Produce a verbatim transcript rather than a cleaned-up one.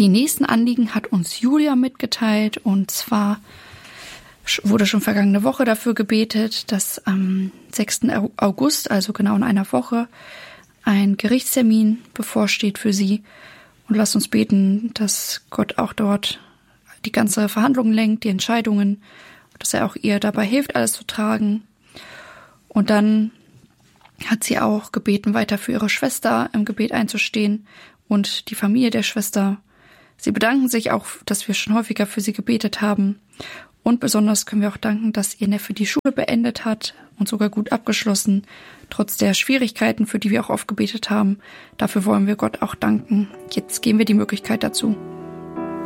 Die nächsten Anliegen hat uns Julia mitgeteilt, und zwar wurde schon vergangene Woche dafür gebetet, dass am sechsten August, also genau in einer Woche, ein Gerichtstermin bevorsteht für sie. Und lasst uns beten, dass Gott auch dort die ganze Verhandlung lenkt, die Entscheidungen, dass er auch ihr dabei hilft, alles zu tragen. Und dann hat sie auch gebeten, weiter für ihre Schwester im Gebet einzustehen und die Familie der Schwester. Sie bedanken sich auch, dass wir schon häufiger für sie gebetet haben. Und besonders können wir auch danken, dass ihr Neffe die Schule beendet hat und sogar gut abgeschlossen, trotz der Schwierigkeiten, für die wir auch oft gebetet haben. Dafür wollen wir Gott auch danken. Jetzt geben wir die Möglichkeit dazu.